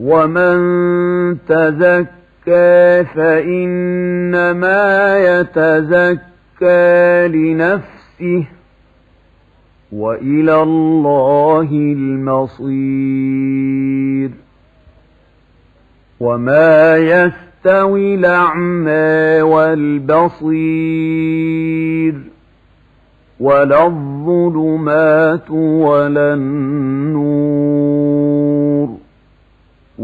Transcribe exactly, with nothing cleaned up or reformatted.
ومن تزكى فإنما يتزكى لنفسه وإلى الله المصير. وما يستوي الأعمى والبصير ولا الظلمات ولا النور